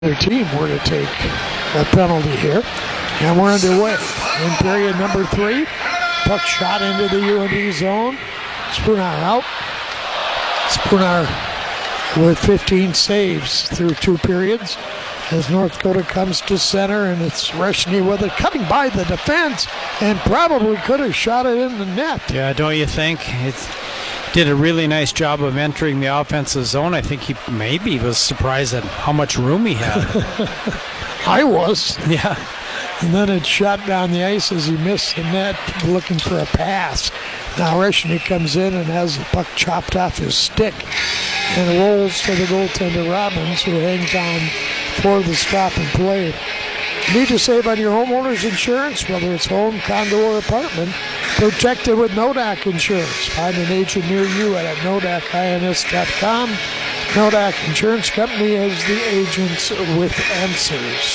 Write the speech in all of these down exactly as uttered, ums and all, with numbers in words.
Their team were to take a penalty here. And we're underway in period number three. Puck shot into the U N D zone. Spooner out. Spooner with fifteen saves through two periods. As North Dakota comes to center, and it's Reshny with it, cutting by the defense, and probably could have shot it in the net. Yeah, don't you think? It's did a really nice job of entering the offensive zone. I think he maybe was surprised at how much room he had. I was. Yeah. And then it shot down the ice as he missed the net, looking for a pass. Now Reshny comes in and has the puck chopped off his stick and rolls to the goaltender Robbins, who hangs on for the stop and play. Need to save on your homeowner's insurance, whether it's home, condo, or apartment. Protect it with Nodak Insurance. Find an agent near you at nodak ins dot com. Nodak Insurance Company is the agents with answers.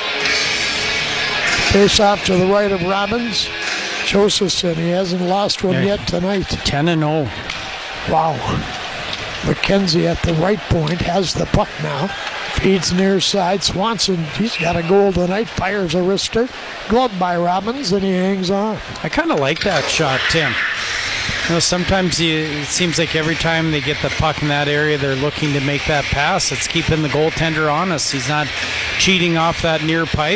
Face off to the right of Robbins. Josephson, he hasn't lost one yeah. yet tonight. ten and oh. Wow. McKenzie at the right point has the puck now. Feeds near side. Swanson, he's got a goal tonight. Fires a wrister. Gloved by Robbins, and he hangs on. I kind of like that shot, Tim. You know, sometimes you, it seems like every time they get the puck in that area, they're looking to make that pass. It's keeping the goaltender honest. He's not cheating off that near pipe.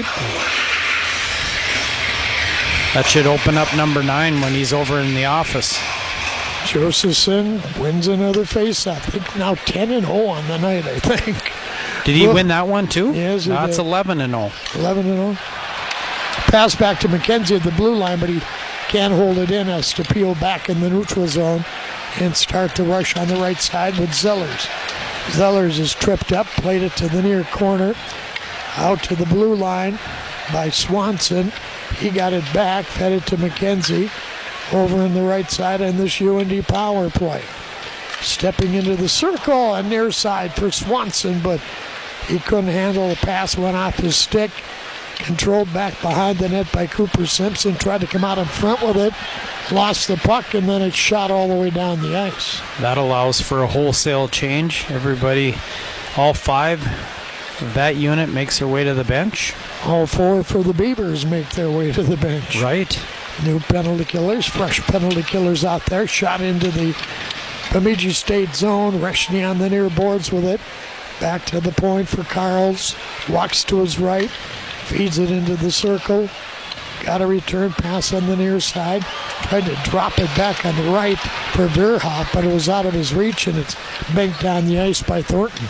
That should open up number nine when he's over in the office. Josephson wins another faceoff. I think now ten and oh on the night, I think. Did he well, win that one too? Yes, he no, did. It's eleven and oh. eleven and oh. Pass back to McKenzie at the blue line, but he can't hold it in. Has to peel back in the neutral zone and start to rush on the right side with Zellers. Zellers is tripped up, played it to the near corner. Out to the blue line by Swanson. He got it back, fed it to McKenzie. Over in the right side on this U N D power play. Stepping into the circle and near side for Swanson, but he couldn't handle the pass, went off his stick. Controlled back behind the net by Cooper Simpson. Tried to come out in front with it. Lost the puck, and then it shot all the way down the ice. That allows for a wholesale change. Everybody, all five of that unit makes their way to the bench. All four for the Beavers make their way to the bench. Right. New penalty killers, fresh penalty killers out there. Shot into the Bemidji State zone. Reshny on the near boards with it. Back to the point for Carls. Walks to his right. Feeds it into the circle. Got a return pass on the near side. Tried to drop it back on the right for Verhoff, but it was out of his reach, and it's banked down the ice by Thornton.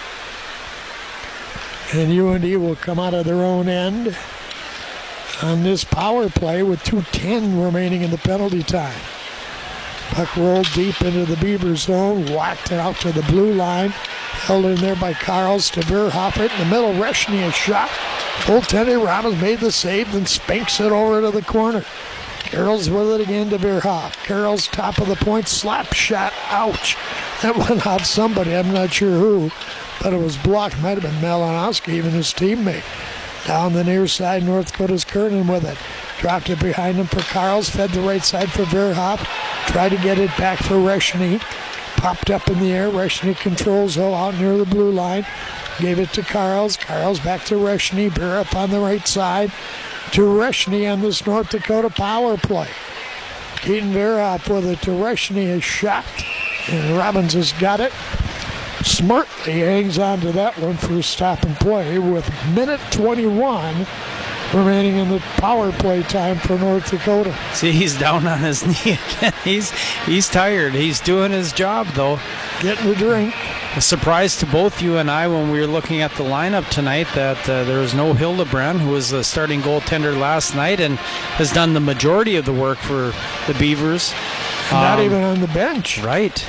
And U N D will come out of their own end on this power play with two ten remaining in the penalty time. Puck rolled deep into the Beaver zone, whacked it out to the blue line, held in there by Carls to Verhoff. In the middle, Reshny a shot. Goaltender Robbins made the save, then spanks it over to the corner. Carroll's with it again to Verhoff. Carroll's top of the point, slap shot, ouch. That went out somebody, I'm not sure who, but it was blocked. Might have been Malinowski, even his teammate. Down the near side, North Dakota's Kernan with it. Dropped it behind him for Carls. Fed the right side for Verhoff. Tried to get it back for Reshny. Popped up in the air. Reshny controls though out near the blue line. Gave it to Carls. Carls back to Reshny. Bear up on the right side to Reshny on this North Dakota power play. Keaton Verhoff with it to Reshny. A shot. And Robbins has got it. Smartly hangs on to that one for a stop and play with minute twenty-one remaining in the power play time for North Dakota. See, he's down on his knee again. He's he's tired. He's doing his job, though. Getting a drink. A surprise to both you and I when we were looking at the lineup tonight that uh, there was no Hildebrand, who was the starting goaltender last night and has done the majority of the work for the Beavers. Not um, even on the bench. Right.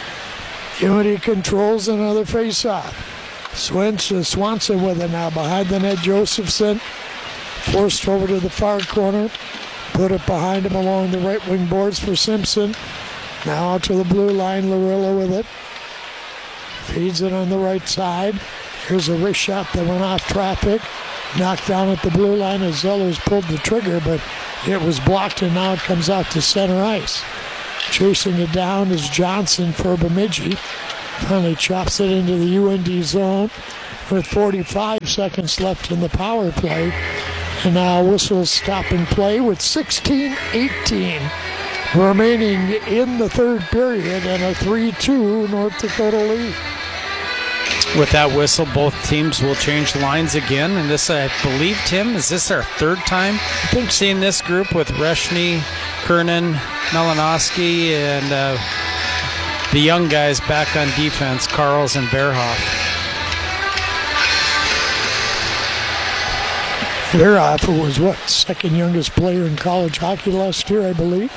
U N D controls another faceoff. Swanson, Swanson with it now behind the net. Josephson forced over to the far corner. Put it behind him along the right wing boards for Simpson. Now out to the blue line. Larilla with it. Feeds it on the right side. Here's a wrist shot that went off traffic. Knocked down at the blue line as Zellers pulled the trigger, but it was blocked, and now it comes out to center ice. Chasing it down is Johnson for Bemidji. Finally chops it into the U N D zone. with forty-five seconds left in the power play. And now whistle stopping play with sixteen eighteen remaining in the third period and a three two North Dakota lead. With that whistle, both teams will change lines again. And this, I believe, Tim, is this our third time I think seeing this group with Reshny, Kernan, Malinowski, and uh, the young guys back on defense, Carls and Verhoff. Verhoff was what, second youngest player in college hockey last year, I believe,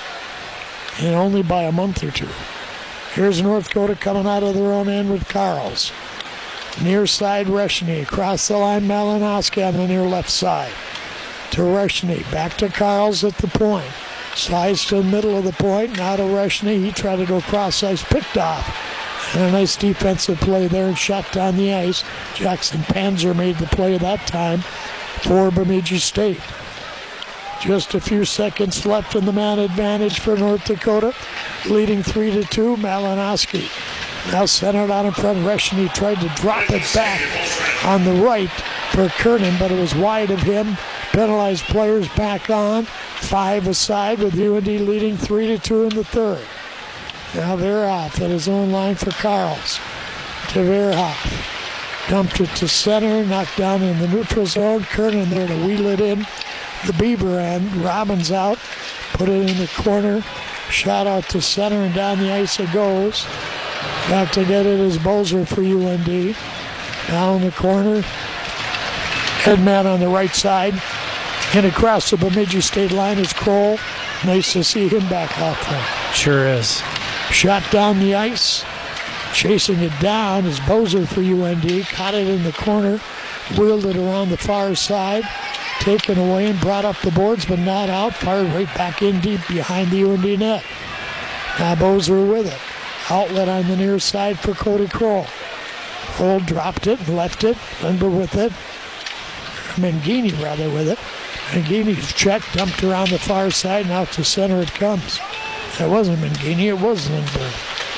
and only by a month or two. Here's North Dakota coming out of their own end with Carls. Near side, Reshny. Across the line, Malinowski on the near left side. To Reshny. Back to Carls at the point. Slides to the middle of the point. Now to Reshny. He tried to go cross ice. Picked off. And a nice defensive play there and shot down the ice. Jackson Panzer made the play that time for Bemidji State. Just a few seconds left in the man advantage for North Dakota. Leading three to two, Malinowski. Now centered out in front. Reshny tried to drop it back on the right for Kernan, but it was wide of him. Penalized players back on. Five aside with U N D leading three to two in the third. Now Verhoff at his own line for Carls. To Verhoff. Dumped it to center, knocked down in the neutral zone. Kernan there to wheel it in the Beaver end. Robbins out, put it in the corner. Shot out to center and down the ice it goes. Back to get it is Bozer for U N D. Now in the corner. Headman on the right side. And across the Bemidji State line is Kroll. Nice to see him back out there. Sure is. Shot down the ice. Chasing it down is Bozer for U N D. Caught it in the corner. Wheeled it around the far side. Taken away and brought up the boards, but not out. Fired right back in deep behind the U N D net. Now Bozer with it. Outlet on the near side for Cody Kroll. Kroll dropped it and left it. Lindber with it. Mangini rather with it. Mangini's checked, dumped around the far side, and out to center it comes. That wasn't Mangini, it was Lindbergh.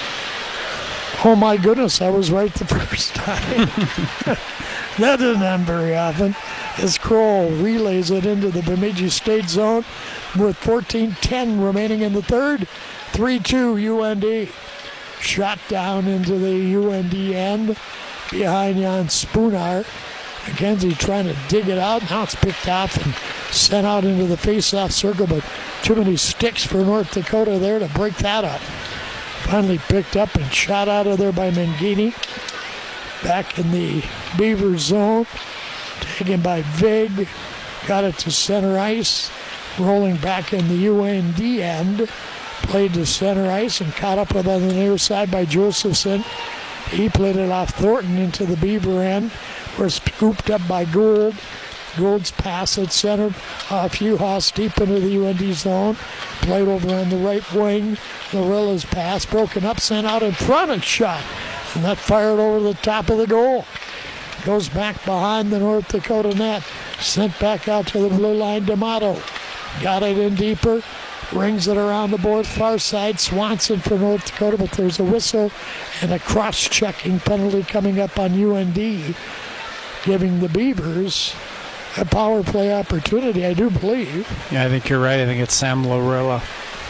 Oh my goodness, I was right the first time. That doesn't happen very often. As Kroll relays it into the Bemidji State zone with fourteen ten remaining in the third. three two U N D. Shot down into the U N D end behind Jan Spoonar. McKenzie trying to dig it out. Now it's picked off and sent out into the face-off circle, but too many sticks for North Dakota there to break that up. Finally picked up and shot out of there by Mangini. Back in the Beaver zone. Taken by Vig. Got it to center ice. Rolling back in the U N D end. Played to center ice and caught up with on the near side by Josephson. He played it off Thornton into the Beaver end. Was scooped up by Gould. Gould's pass at center off Uhas deep into the U N D zone. Played over on the right wing. Larilla's pass broken up, sent out in front and shot. And that fired over the top of the goal. Goes back behind the North Dakota net. Sent back out to the blue line. D'Amato got it in deeper. Rings it around the board far side. Swanson for North Dakota, but there's a whistle and a cross-checking penalty coming up on U N D, giving the Beavers a power play opportunity, I do believe. Yeah, I think you're right. I think it's Sam Lorilla.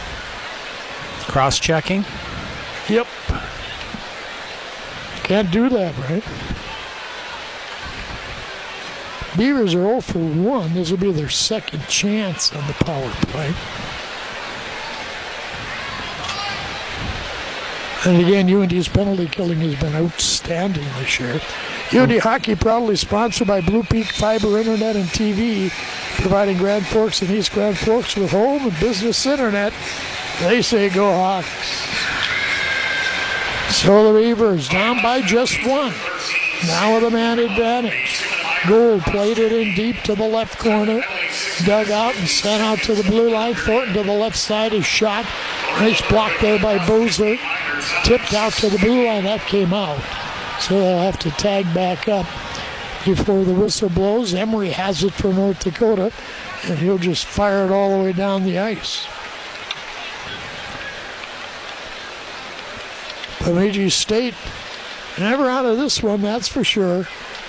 Cross-checking? Yep. Can't do that, right? Beavers are oh for one. This will be their second chance on the power play. And again, U N D's penalty killing has been outstanding this year. U N D Hockey proudly sponsored by Blue Peak Fiber Internet and T V, providing Grand Forks and East Grand Forks with home and business internet. They say go Hawks. So the Beavers down by just one. Now with a man advantage. Gould played it in deep to the left corner. Dug out and sent out to the blue line. Thornton to the left side is shot. Nice block there by Bozer. Tipped out to the blue line. That came out. So they'll have to tag back up before the whistle blows. Emery has it for North Dakota, and he'll just fire it all the way down the ice. Bemidji State never out of this one, that's for sure.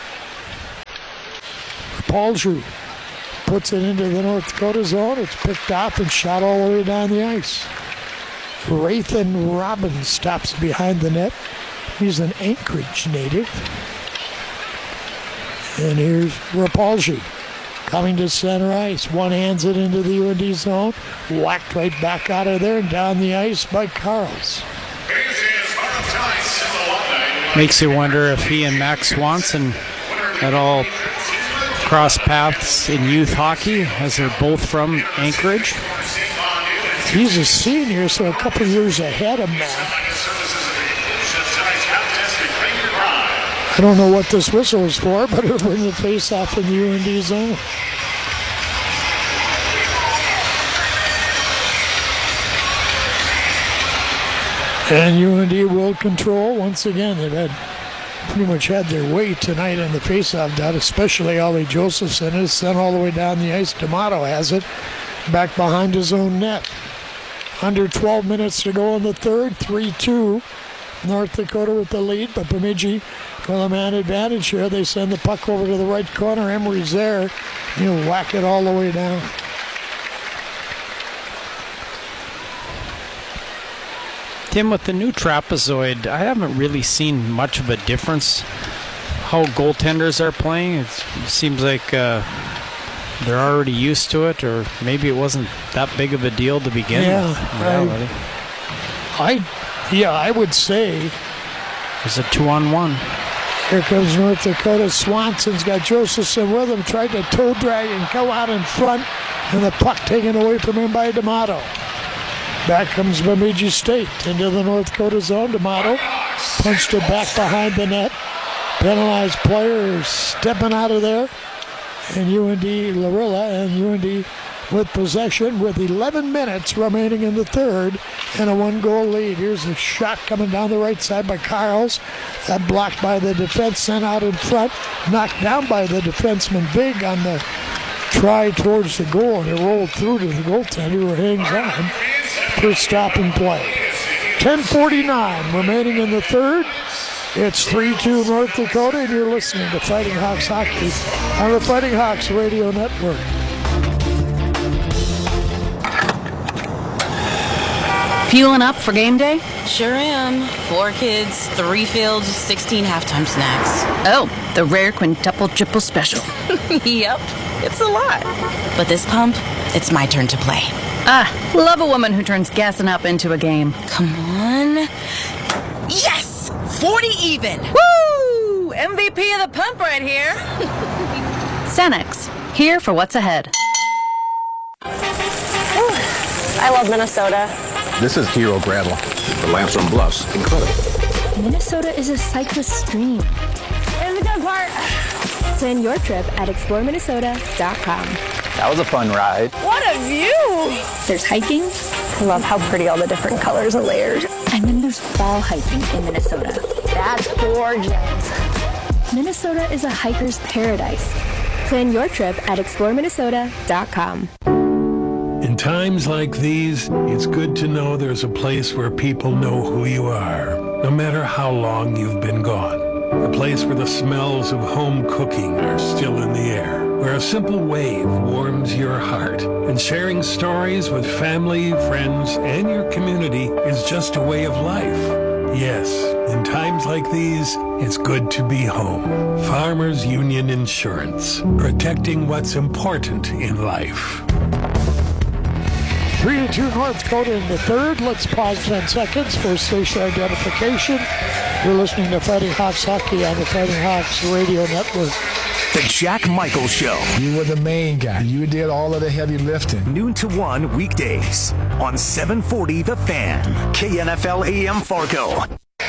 Palsy puts it into the North Dakota zone. It's picked off and shot all the way down the ice. Rathan Robbins stops behind the net. He's an Anchorage native. And here's Rapalji coming to center ice. One hands it into the U N D zone. Whacked right back out of there and down the ice by Carls. Makes you wonder if he and Max Swanson at all cross paths in youth hockey, as they're both from Anchorage. He's a senior, so a couple years ahead of Max. I don't know what this whistle is for, but it'll bring the face off in the U N D zone. And U N D will control once again. They've had pretty much had their way tonight in the faceoff dot, especially Ollie Josephson is sent all the way down the ice. D'Amato has it back behind his own net. Under twelve minutes to go in the third, three two. North Dakota with the lead, but Bemidji with a man advantage here. They send the puck over to the right corner. Emery's there. He'll whack it all the way down. Tim, with the new trapezoid, I haven't really seen much of a difference how goaltenders are playing. It's, it seems like uh, they're already used to it, or maybe it wasn't that big of a deal to begin yeah, with. I, I, yeah, I would say it's a two-on-one. Here comes North Dakota. Swanson's got Josephson with him. Tried to toe drag and go out in front, and the puck taken away from him by D'Amato. Back comes Bemidji State into the North Dakota zone. D'Amato punched it back behind the net. Penalized player stepping out of there. And U N D Larilla and U N D with possession with eleven minutes remaining in the third and a one-goal lead. Here's a shot coming down the right side by Carls. That blocked by the defense, sent out in front, knocked down by the defenseman Big on the try towards the goal, and it rolled through to the goaltender who hangs on for stop and play. ten forty-nine remaining in the third. It's three two North Dakota, and you're listening to Fighting Hawks Hockey on the Fighting Hawks Radio Network. Fueling up for game day? Sure am. Four kids, three fields, sixteen halftime snacks. Oh, the rare quintuple triple special. Yep, it's a lot. But this pump, it's my turn to play. Ah, love a woman who turns gassing up into a game. Come on. Yes! forty even! Woo! M V P of the pump right here. Sanex, here for what's ahead. I love Minnesota. This is Hero Gravel. The Lansing Bluffs. Incredible. Minnesota is a cyclist stream. Here's the good part. Plan your trip at explore minnesota dot com. That was a fun ride. What a view! There's hiking. I love how pretty all the different colors and layers. And then there's fall hiking in Minnesota. That's gorgeous. Minnesota is a hiker's paradise. Plan your trip at explore minnesota dot com. In times like these, it's good to know there's a place where people know who you are, no matter how long you've been gone. A place where the smells of home cooking are still in the air, where a simple wave warms your heart, and sharing stories with family, friends, and your community is just a way of life. Yes, in times like these, it's good to be home. Farmers Union Insurance, protecting what's important in life. three to two North Dakota in the third. Let's pause ten seconds for station identification. You're listening to Fighting Hawks Hockey on the Fighting Hawks Radio Network. The Jack Michael Show. You were the main guy. You did all of the heavy lifting. Noon to one weekdays on seven forty The Fan. K N F L A M Fargo.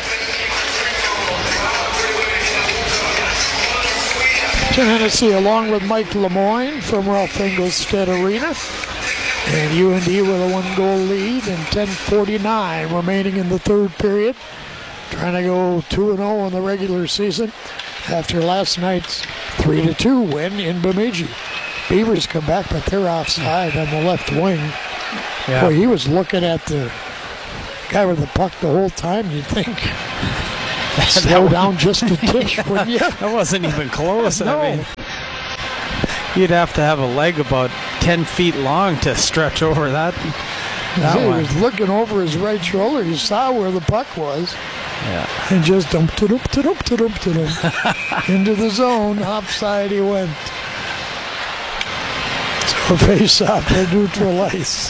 Tennessee along with Mike Lemoyne from Ralph Engelstad Arena. And U N D with a one-goal lead and ten forty-nine remaining in the third period. Trying to go two and oh in the regular season after last night's three to two win in Bemidji. Beavers come back, but they're offside on the left wing. Yeah. Boy, he was looking at the guy with the puck the whole time. You'd think slow down just a tick, wouldn't you? That wasn't even close. No. I mean. You'd have to have a leg about ten feet long to stretch over that. that he one. was looking over his right shoulder. He saw where the puck was. Yeah. And just dump to dump to dump to dump to dump into the zone. Offside he went. So face off at neutral ice.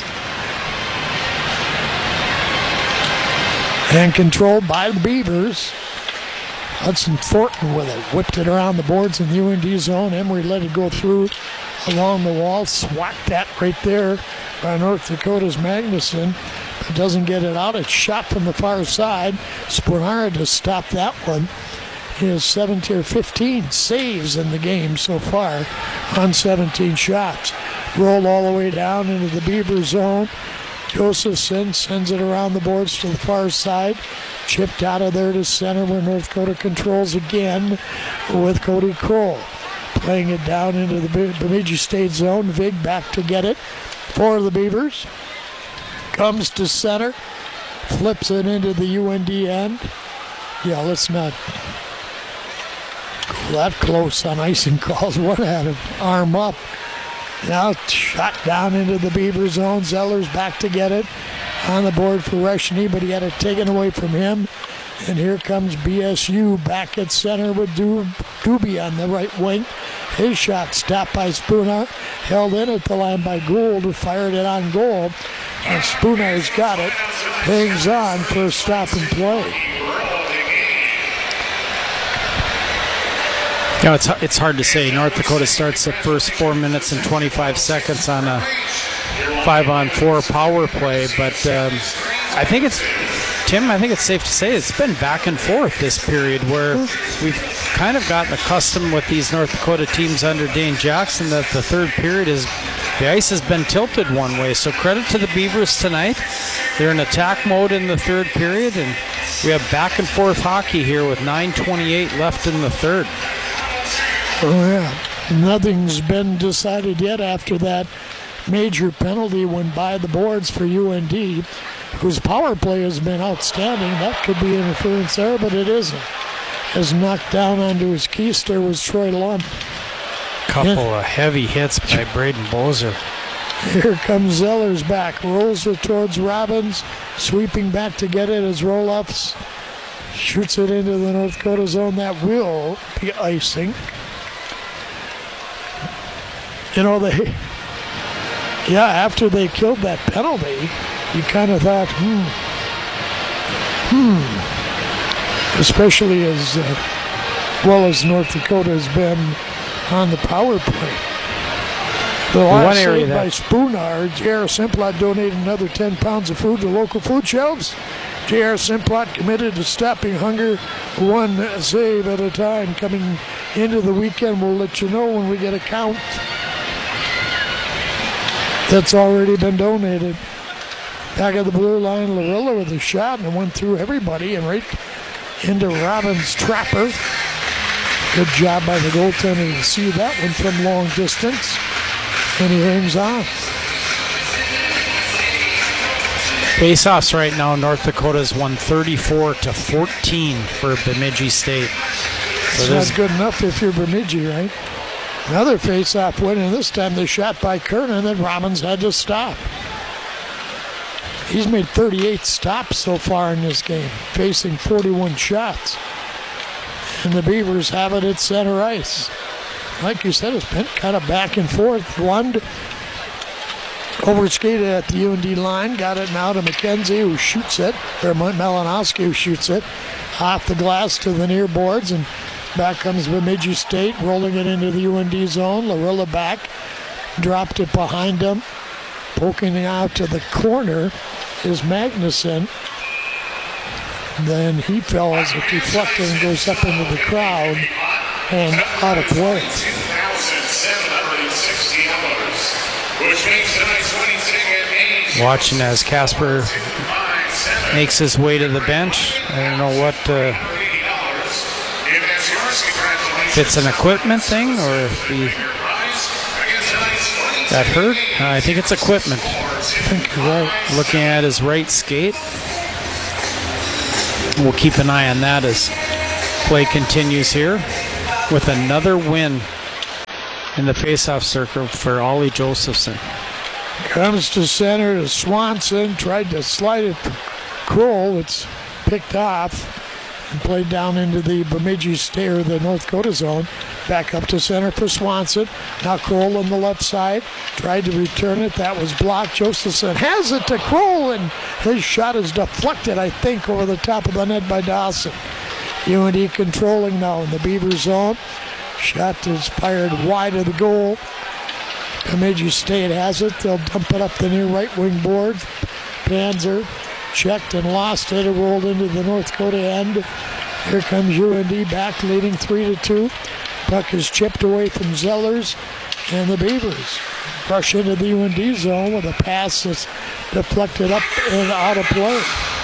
And controlled by the Beavers. Hudson Thornton with it. Whipped it around the boards in the U N D zone. Emery let it go through along the wall. Swacked that right there by North Dakota's Magnuson. But doesn't get it out. It's shot from the far side. Spooner to stop that one. He has seventeen or fifteen saves in the game so far on seventeen shots. Rolled all the way down into the Beaver zone. Josephson sends it around the boards to the far side. Chipped out of there to center where North Dakota controls again with Cody Kroll. Playing it down into the Bemidji State zone. Vig back to get it for the Beavers. Comes to center. Flips it into the U N D end. Yeah, let's not go that close on icing calls. One had an arm up. Now shot down into the Beaver zone. Zeller's back to get it on the board for Reshny, but he had it taken away from him. And here comes B S U back at center with Doobie on the right wing. His shot stopped by Spooner. Held in at the line by Gould, who fired it on goal. And Spooner's got it. Hangs on for a stop and play. You know, it's, it's hard to say. North Dakota starts the first four minutes and twenty-five seconds on a five-on-four power play, but um, I think it's, Tim, I think it's safe to say it's been back and forth this period where we've kind of gotten accustomed with these North Dakota teams under Dane Jackson that the third period is, the ice has been tilted one way. So credit to the Beavers tonight. They're in attack mode in the third period, and we have back and forth hockey here with nine twenty-eight left in the third. Oh, yeah. Nothing's been decided yet after that major penalty went by the boards for U N D, whose power play has been outstanding. That could be interference there, but it isn't. As knocked down onto his keister was Troy Lund. Couple yeah. of heavy hits by Braden Bozer. Here comes Zeller's back. Rolls it towards Robbins. Sweeping back to get it as Roloffs shoots it into the North Dakota zone. That will be icing. You know, they, yeah, after they killed that penalty, you kind of thought, hmm, hmm, especially as uh, well as North Dakota has been on the power play. The last save by Spooner, J R. Simplot donated another ten pounds of food to local food shelves. J R. Simplot committed to stopping hunger one save at a time. Coming into the weekend, we'll let you know when we get a count that's already been donated. Back of the blue line, Larilla with a shot, and it went through everybody and right into Robbins' trapper. Good job by the goaltender to see that one from long distance, and he hangs on. Face-offs right now, North Dakota's won thirty-four to fourteen for Bemidji State. So that's not good enough if you're Bemidji, right? Another face-off win, and this time they shot by Kernan that Robbins had to stop. He's made thirty-eight stops so far in this game, facing forty-one shots. And the Beavers have it at center ice. Like you said, it's been kind of back and forth. Lund overskated at the U N D line, got it now to McKenzie, who shoots it, or Malinowski, who shoots it off the glass to the near boards, and back comes Bemidji State, rolling it into the U N D zone. Larilla back, dropped it behind him. Poking it out to the corner is Magnuson. Then he fell as it deflected and goes up into the crowd and out of play. Watching as Casper makes his way to the bench. I don't know what... Uh, if it's an equipment thing or if he got hurt. Uh, I think it's equipment. I think you're right. Looking at his right skate. We'll keep an eye on that as play continues here with another win in the faceoff circle for Ollie Josephson. Comes to center to Swanson. Tried to slide it to Kroll. It's picked off and played down into the Bemidji State or the North Dakota zone. Back up to center for Swanson. Now Kroll on the left side. Tried to return it. That was blocked. Josephson has it to Kroll, and his shot is deflected, I think, over the top of the net by Dawson. U N D controlling now in the Beaver zone. Shot is fired wide of the goal. Bemidji State has it. They'll dump it up the near right wing board. Panzer checked and lost it. It rolled into the North Dakota end. Here comes U N D back leading three to two. Puck is chipped away from Zellers, and the Beavers rush into the U N D zone with a pass that's deflected up and out of play.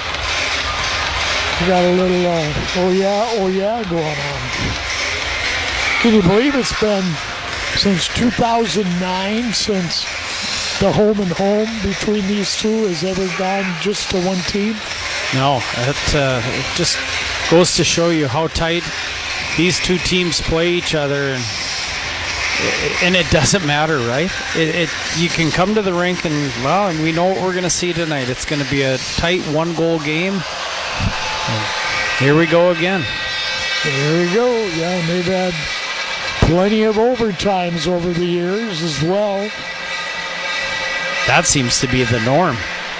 We got a little uh, oh yeah, oh yeah going on. Can you believe it's been since two thousand nine since the home and home between these two has ever gone just to one team? No, it, uh, it just goes to show you how tight these two teams play each other, and and it doesn't matter, right? It, it you can come to the rink and well, and we know what we're going to see tonight. It's going to be a tight one-goal game. And here we go again. Here we go. Yeah, and they've had plenty of overtimes over the years as well. That seems to be the norm.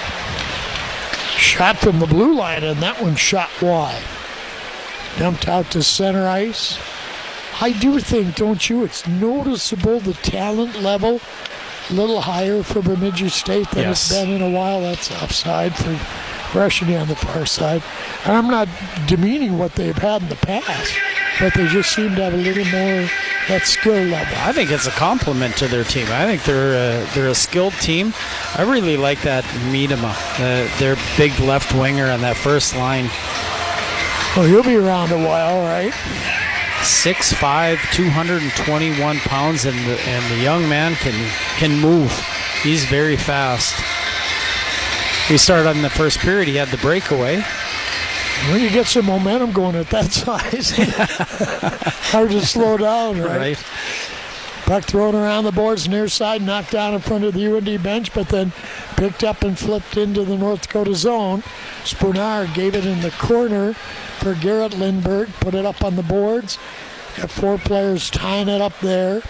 Shot from the blue line, and that one shot wide. Dumped out to center ice. I do think, don't you, it's noticeable the talent level a little higher for Bemidji State than yes. it's been in a while. That's offside for Russian on the far side. And I'm not demeaning what they've had in the past, but they just seem to have a little more that skill level. I think it's a compliment to their team. I think they're a, they're a skilled team. I really like that Miedema, uh, their big left winger on that first line. Well, he'll be around a while, right? six five, two hundred twenty-one pounds, and the, and the young man can can move. He's very fast. We started on the first period. He had the breakaway. When you get some momentum going at that size, hard to slow down, right? Right. Puck thrown around the boards near side, knocked down in front of the U N D bench, but then picked up and flipped into the North Dakota zone. Spoonar gave it in the corner for Garrett Lindberg, put it up on the boards. Got four players tying it up there.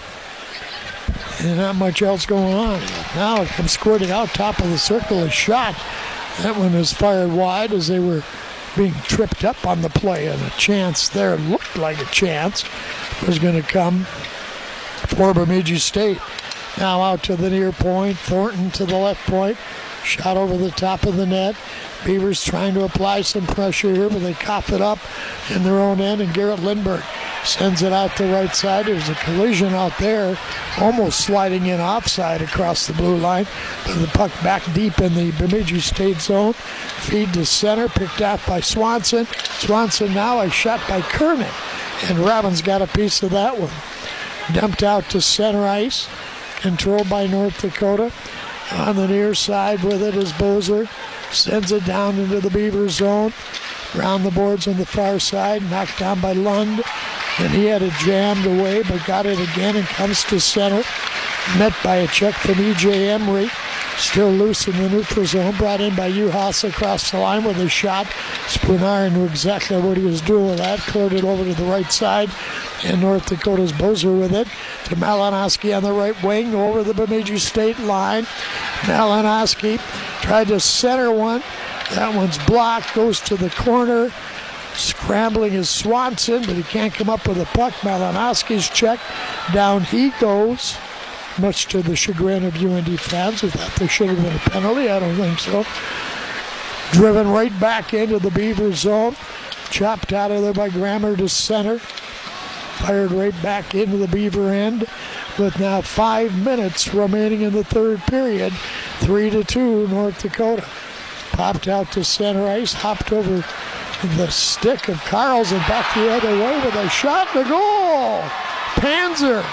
And not much else going on. Now it comes squirting out top of the circle, a shot. That one was fired wide as they were being tripped up on the play, and a chance there looked like a chance was going to come for Bemidji State. Now out to the near point, Thornton to the left point, shot over the top of the net. Beavers trying to apply some pressure here, but they cough it up in their own end, and Garrett Lindberg sends it out the right side. There's a collision out there, almost sliding in offside across the blue line. But the puck back deep in the Bemidji State zone. Feed to center, picked off by Swanson. Swanson now a shot by Kernan, and Robbins got a piece of that one. Dumped out to center ice, controlled by North Dakota. On the near side with it is Bozer. Sends it down into the Beaver zone. Around the boards on the far side, knocked down by Lund. And he had it jammed away, but got it again and comes to center. Met by a check from E J Emery. Still loose in the neutral zone. Brought in by Uhas across the line with a shot. Spoonar knew exactly what he was doing with that. Cleared it over to the right side. And North Dakota's Bozer with it. To Malinowski on the right wing over the Bemidji State line. Malinowski tried to center one. That one's blocked. Goes to the corner. Scrambling is Swanson, but he can't come up with a puck. Malinowski's check. Down he goes. Much to the chagrin of U N D fans who thought there should have been a penalty. I don't think so. Driven right back into the Beaver zone. Chopped out of there by Grammer to center. Fired right back into the Beaver end. With now five minutes remaining in the third period. Three to two, North Dakota. Popped out to center ice. Hopped over the stick of Carls and back the other way with a shot and a goal. Panzer.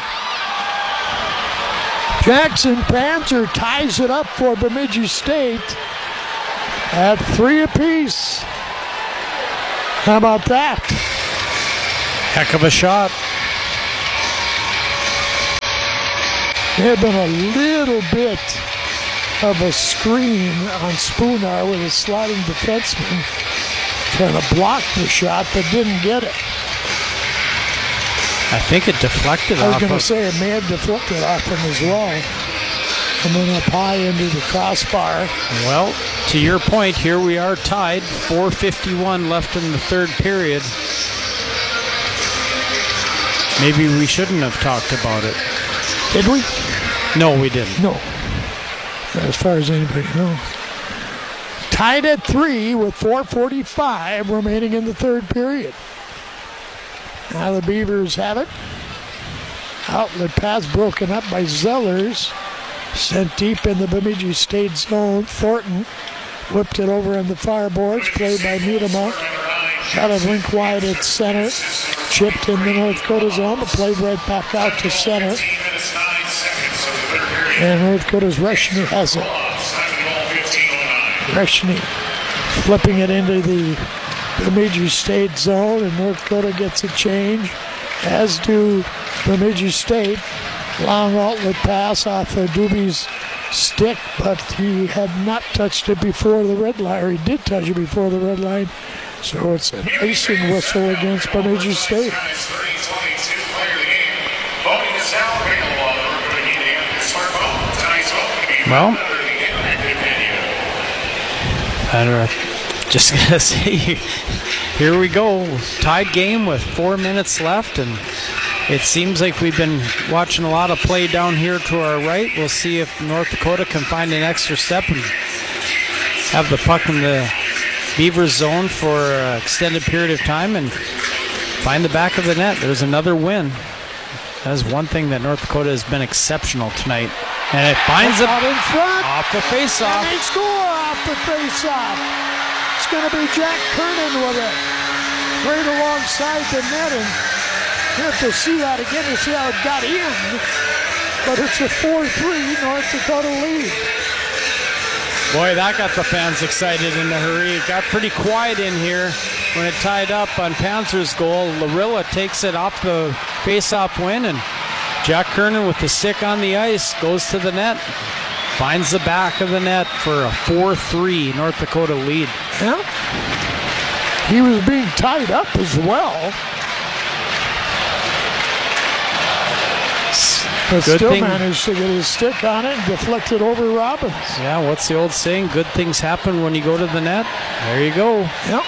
Jackson Panzer ties it up for Bemidji State at three apiece. How about that? Heck of a shot. There had been a little bit of a screen on Spoonar with a sliding defenseman trying to block the shot, but didn't get it. I think it deflected I was off going to of- say it may have deflected off him as well. Coming up high into the crossbar. Well, to your point, here we are tied. four fifty-one left in the third period. Maybe we shouldn't have talked about it. Did we? No, we didn't. No. Not as far as anybody knows. Tied at three with four forty-five remaining in the third period. Now the Beavers have it. Outlet pass broken up by Zellers. Sent deep in the Bemidji State zone. Thornton whipped it over on the far boards. Played by Miedema. Got it rink wide at center. Chipped in the North Dakota zone, but played right back out to center. And North Dakota's Reshny has it. Reshny flipping it into the Bemidji State zone, and North Dakota gets a change, as do Bemidji State. Long outlet pass off of Doobie's stick, but he had not touched it before the red line, or he did touch it before the red line. So it's an icing whistle against Bemidji State. Well, I don't know. Just gonna say, here we go. Tied game with four minutes left, and it seems like we've been watching a lot of play down here to our right. We'll see if North Dakota can find an extra step and have the puck in the Beavers zone for an extended period of time and find the back of the net. There's another win. That is one thing that North Dakota has been exceptional tonight. And it finds it out in front. off the faceoff. And they score off the faceoff. It's going to be Jack Kernan with it. Right alongside the net. And you have to see that again to see how it got in. But it's a four three North Dakota lead. Boy, that got the fans excited in a hurry. It got pretty quiet in here when it tied up on Panthers' goal. Larilla takes it off the face-off win, and Jack Kernan with the stick on the ice goes to the net, finds the back of the net for a four three North Dakota lead. Yeah. He was being tied up as well. But Good still thing- managed to get his stick on it and deflect it over Robbins. Yeah, what's the old saying? Good things happen when you go to the net. There you go. Yep.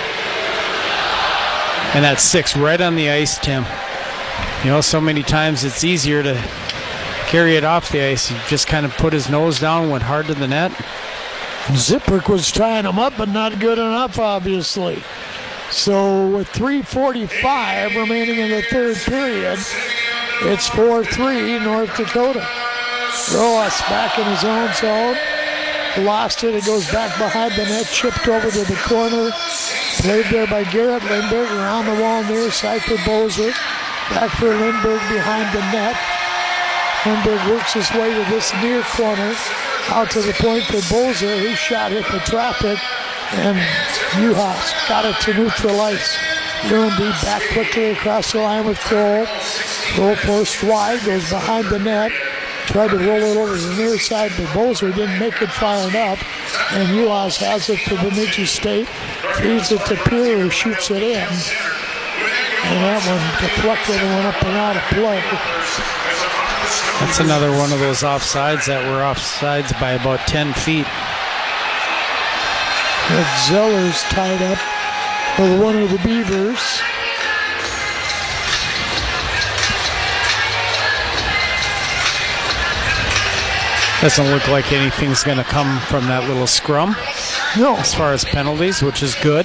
And that stick's right on the ice, Tim. You know, so many times it's easier to carry it off the ice. He just kind of put his nose down, went hard to the net. Zipprick was tying him up, but not good enough, obviously. So with three forty-five remaining in the third period, it's four three North Dakota. Rojas back in his own zone. Lost it. It goes back behind the net, chipped over to the corner. Played there by Garrett Lindberg. Around the wall near side for Bozer. Back for Lindberg behind the net. Lindberg works his way to this near corner. Out to the point for Bozer. His shot hit the traffic. And Uhas got it to neutral ice. U N D back quickly across the line with Kroll. Kroll forced wide, goes behind the net. Tried to roll it over the near side, but Bozer didn't make it far enough. And Uhas has it for Bemidji State. Feeds it to Pierre, who shoots it in. And that one deflected and went up and out of play. That's another one of those offsides that were offsides by about ten feet. And Zeller's tied up with one of the Beavers. Doesn't look like anything's going to come from that little scrum. No. As far as penalties, which is good.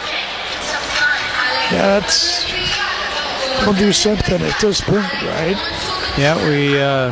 Yeah, that's... We'll do something at this point, right? Yeah, we uh,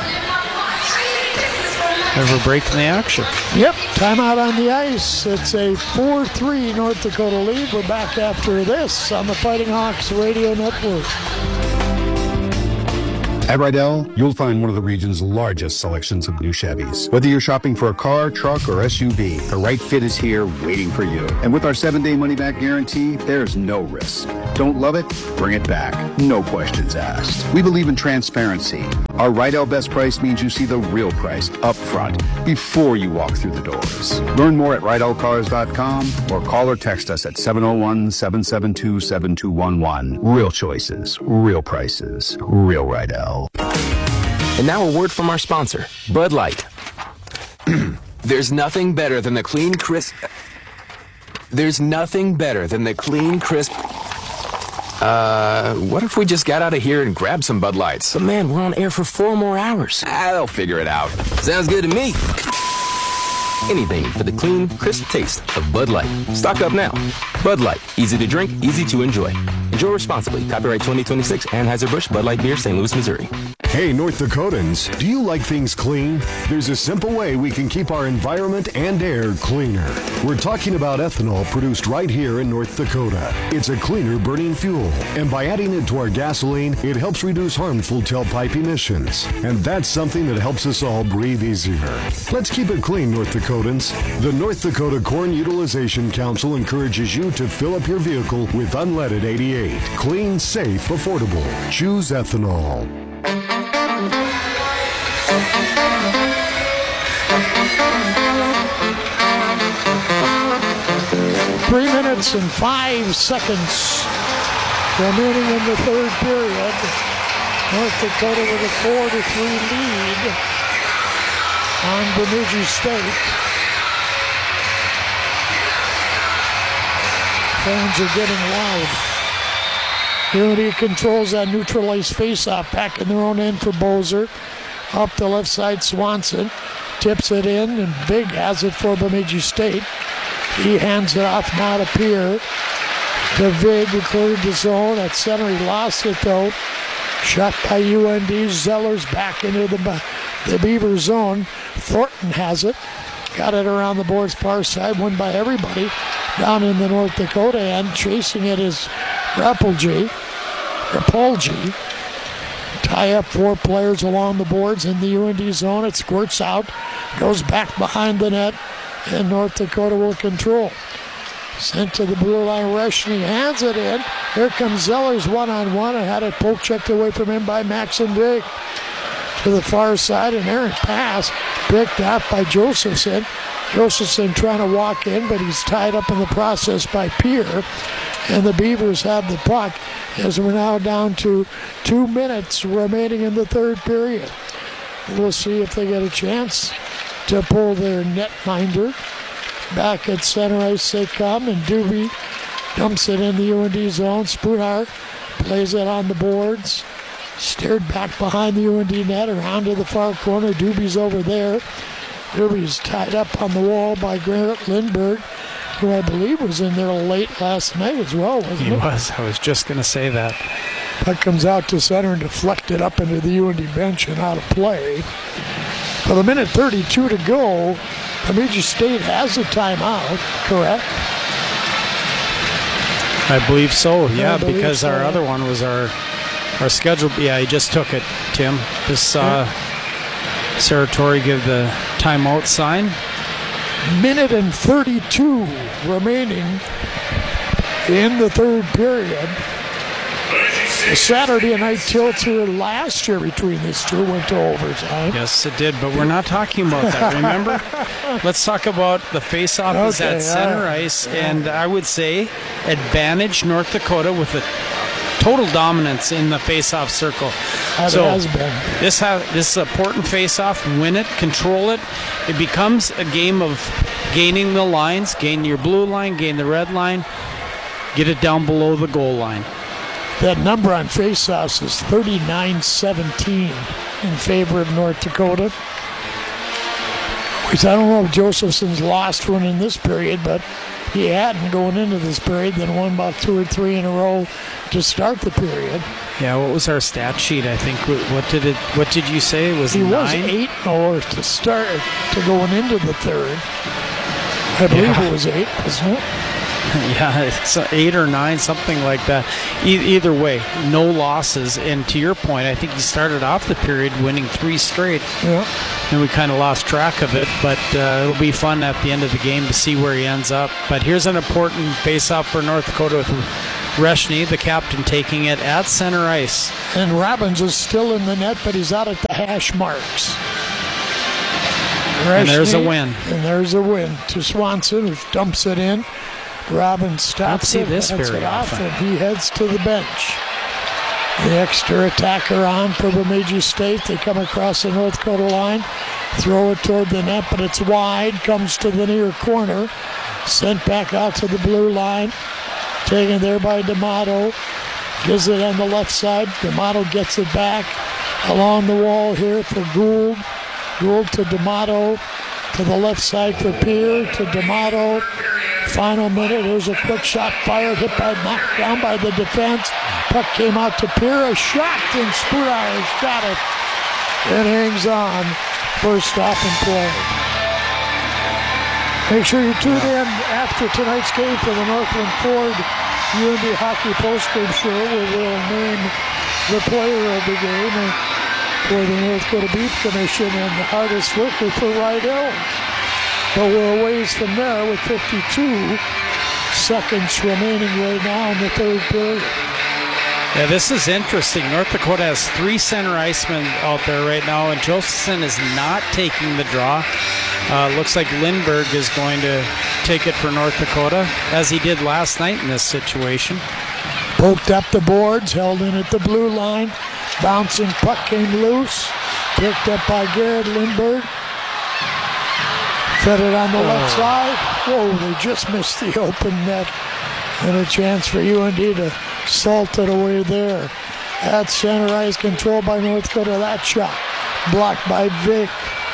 never breaking the action. Yep, timeout on the ice. It's a four three North Dakota lead. We're back after this on the Fighting Hawks Radio Network. At Rydell, you'll find one of the region's largest selections of new Chevys. Whether you're shopping for a car, truck, or S U V, the right fit is here waiting for you. And with our seven-day money-back guarantee, there's no risk. Don't love it? Bring it back. No questions asked. We believe in transparency. Our Rydell Best Price means you see the real price up front before you walk through the doors. Learn more at Rydell Cars dot com or call or text us at seven oh one, seven seven two, seven two one one. Real choices, real prices, real Rydell. And now a word from our sponsor, Bud Light. There's nothing better than the clean, crisp... There's nothing better than the clean, crisp... Uh, what if we just got out of here and grabbed some Bud Lights? But man, we're on air for four more hours. Ah, they'll figure it out. Sounds good to me. Anything for the clean, crisp taste of Bud Light. Stock up now. Bud Light. Easy to drink, easy to enjoy. Enjoy responsibly. Copyright twenty twenty-six, Anheuser-Busch, Bud Light Beer, Saint Louis, Missouri. Hey, North Dakotans, do you like things clean? There's a simple way we can keep our environment and air cleaner. We're talking about ethanol produced right here in North Dakota. It's a cleaner burning fuel, and by adding it to our gasoline, it helps reduce harmful tailpipe emissions. And that's something that helps us all breathe easier. Let's keep it clean, North Dakotans. The North Dakota Corn Utilization Council encourages you to fill up your vehicle with unleaded eighty-eight. Clean, safe, affordable. Choose ethanol. Three minutes and five seconds remaining in the third period. North Dakota with a four to three lead on Bemidji State. Fans are getting loud. Unity controls that neutralized faceoff back in their own end for Bozer. Up the left side, Swanson tips it in, and Big has it for Bemidji State. He hands it off now to Pierre. To Vig, who cleared the zone. At center, he lost it though. Shot by U N D. Zellers back into the, the Beaver zone. Thornton has it. Got it around the board's far side. Won by everybody down in the North Dakota end. Chasing it is Rapolje. Rapolje. Tie up four players along the boards in the U N D zone. It squirts out. Goes back behind the net. And North Dakota will control. Sent to the blue line, Reshny hands it in. Here comes Zellers one-on-one and had it poke checked away from him by Maxon Big. To the far side, an errant pass picked up by Josephson. Josephson trying to walk in, but he's tied up in the process by Pierre. And the Beavers have the puck as we're now down to two minutes remaining in the third period. We'll see if they get a chance to pull their netminder. Back at center ice they come, and Doobie dumps it in the U N D zone. Spunar plays it on the boards. Steered back behind the U N D net, around to the far corner. Doobie's over there. Doobie's tied up on the wall by Garrett Lindbergh, who I believe was in there late last night as well, wasn't he it? He was. I was just going to say that. Puck comes out to center and deflected up into the U N D bench and out of play. With a minute thirty-two to go, Bemidji State has a timeout, correct? I believe so, yeah, believe because so. our other one was our our schedule. Yeah, he just took it, Tim. This uh, Sartori give the timeout sign. Minute and thirty-two remaining in the third period. The Saturday night tilt here last year between these two went to overtime. Yes, it did, but we're not talking about that, remember? Let's talk about the face-off okay, is at center yeah. ice, and I would say advantage North Dakota with a total dominance in the face-off circle. That so has been. This, ha- this is an important face-off. Win it, control it. It becomes a game of gaining the lines, gain your blue line, gain the red line, get it down below the goal line. That number on faceoffs is thirty-nine seventeen in favor of North Dakota. Which I don't know if Josephson's lost one in this period, but he hadn't going into this period, then won about two or three in a row to start the period. Yeah, what was our stat sheet? I think what did it? What did you say? It was he nine? was eight or to start to going into the third. I believe yeah. it was eight, wasn't it? Yeah, it's eight or nine, something like that. E- either way, no losses. And to your point, I think he started off the period winning three straight. Yeah. And we kind of lost track of it, but uh, it'll be fun at the end of the game to see where he ends up. But here's an important face-off for North Dakota with Reshny, the captain, taking it at center ice. And Robbins is still in the net, but he's out at the hash marks. Reshny, and there's a win. And there's a win to Swanson, who dumps it in. Robbins stops I don't see it, this heads very it off, often. and he heads to the bench. The extra attacker on for Bemidji State. They come across the North Dakota line, throw it toward the net, but it's wide, comes to the near corner, sent back out to the blue line, taken there by D'Amato, gives it on the left side. D'Amato gets it back along the wall here for Gould. Gould to D'Amato, to the left side for Pierre, to D'Amato. Final minute, there's a quick shot fired, hit by, knocked down by the defense. Puck came out to Pierre, a shot, and Spureyer's got it. It hangs on. First stop and play. Make sure you tune in after tonight's game for the Northland Ford U N D Hockey postgame show, where we'll name the player of the game for the North Dakota Beef Commission and the hardest worker for Rydell. But we're a ways from there with fifty-two seconds remaining right now in the third period. Yeah, this is interesting. North Dakota has three center icemen out there right now, and Josephson is not taking the draw. Uh, looks like Lindbergh is going to take it for North Dakota, as he did last night in this situation. Poked up the boards, held in at the blue line. Bouncing puck came loose. Picked up by Garrett Lindbergh. Fed it on the oh. left side. Whoa, they just missed the open net. And a chance for U N D to salt it away there. At center ice, controlled by North Dakota. That shot blocked by Vic.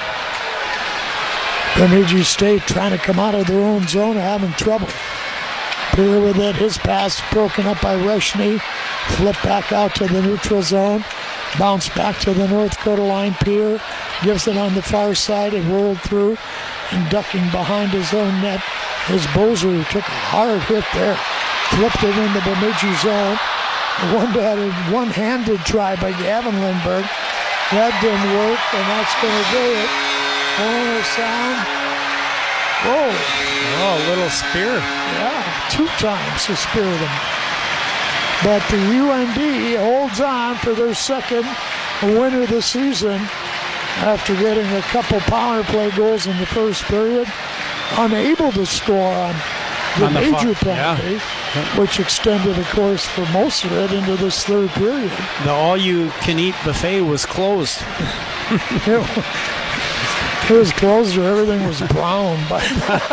Bemidji State trying to come out of their own zone, having trouble. Pierre with it, his pass broken up by Reshny. Flip back out to the neutral zone. Bounce back to the North Dakota line. Pierre gives it on the far side and rolled through. And ducking behind his own net is Bozer, who took a hard hit there. Flipped it in the Bemidji zone. One one-handed try by Gavin Lindbergh. That didn't work, and that's going to do it. Horn sound. Whoa. Oh, a little spear. Yeah, two times he speared him. But the U N D holds on for their second win of the season after getting a couple power play goals in the first period. Unable to score on the on the major fu- penalty, yeah. which extended, of course, for most of it into this third period. The all-you-can-eat buffet was closed. it, it was closed, or everything was brown. By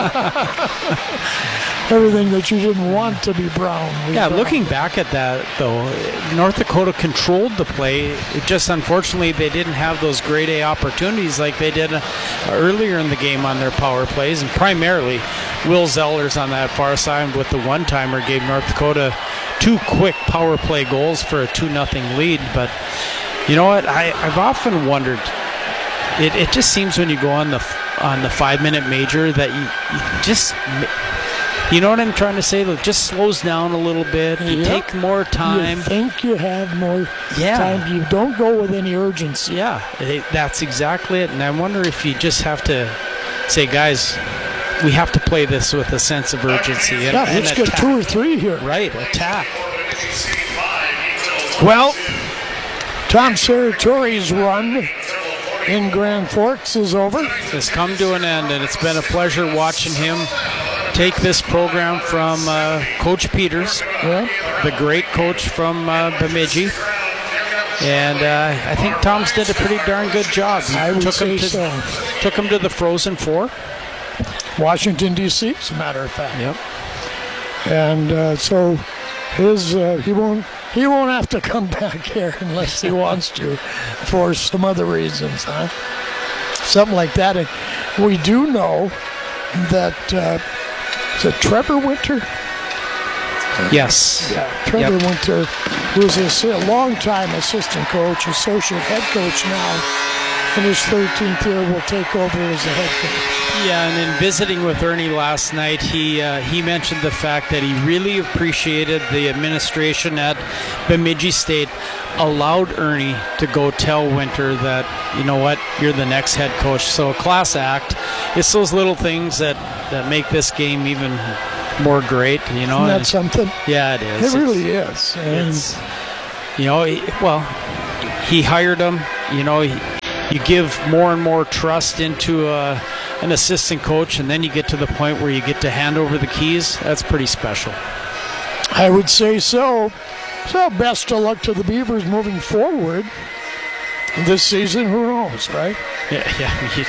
everything that you didn't want to be brown. Yeah, brown. Looking back at that, though, North Dakota controlled the play. It just, unfortunately, they didn't have those grade A opportunities like they did uh, earlier in the game on their power plays, and primarily Will Zellers on that far side with the one-timer gave North Dakota two quick power play goals for a two nothing lead. But you know what? I, I've often wondered, it, it just seems when you go on the on the five-minute major that you, you just... You know what I'm trying to say? It just slows down a little bit. You yep. take more time. You think you have more yeah. time. You don't go with any urgency. Yeah, it, that's exactly it. And I wonder if you just have to say, guys, we have to play this with a sense of urgency. And, yeah, and let's get two or three here. Right, attack. Well, Tom Serratori's run in Grand Forks is over. It's come to an end, and it's been a pleasure watching him take this program from uh, Coach Peters, yeah. the great coach from uh, Bemidji. And uh, I think Tom's did a pretty darn good job. He I would took say him to, so. Took him to the Frozen Four. Washington, D C, as a matter of fact. Yep. And uh, so his uh, he won't he won't have to come back here unless he wants to for some other reasons, huh? Something like that. And we do know that uh, is it Trevor Winter? Yes. Yeah, Trevor yep. Winter, who's a long-time assistant coach, associate head coach now in his thirteenth year, will take over as the head coach. Yeah, and in visiting with Ernie last night, he uh, he mentioned the fact that he really appreciated the administration at Bemidji State allowed Ernie to go tell Winter that, you know what, you're the next head coach. So a class act. It's those little things that, that make this game even more great, you know. Isn't that something? Yeah, it is. It really is. And It's, you know, he, well, he hired him. You know, he, you give more and more trust into uh, an assistant coach, and then you get to the point where you get to hand over the keys. That's pretty special. I would say so. So best of luck to the Beavers moving forward. This season, who knows, right? Yeah, yeah.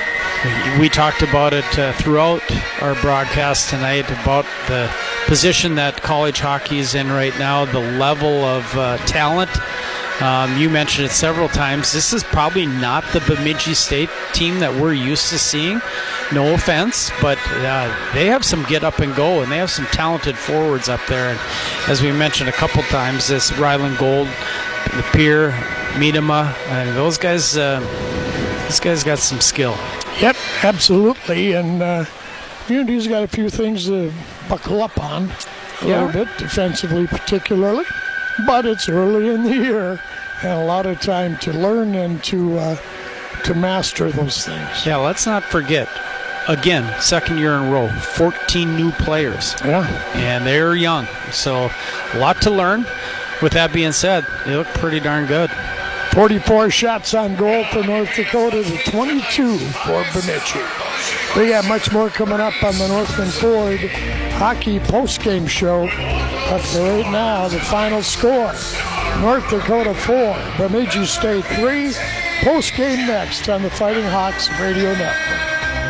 We, we talked about it uh, throughout our broadcast tonight about the position that college hockey is in right now, the level of uh, talent. Um, you mentioned it several times. This is probably not the Bemidji State team that we're used to seeing. No offense, but uh, they have some get up and go, and they have some talented forwards up there. And as we mentioned a couple times, this Ryland Gold, the Peer, Miedema, uh, those guys, uh, these guys got some skill. Yep, absolutely. And uh, Unity's got a few things to buckle up on a Yeah. little bit, defensively particularly. But it's early in the year and a lot of time to learn and to uh, to master those things. Yeah, let's not forget, again, second year in a row, fourteen new players. Yeah. And they're young, so a lot to learn. With that being said, they look pretty darn good. forty-four shots on goal for North Dakota to twenty-two for Bemidji. We got much more coming up on the Northland Ford Hockey postgame show. But for right now, the final score, North Dakota four, Bemidji State three. Postgame next on the Fighting Hawks Radio Network.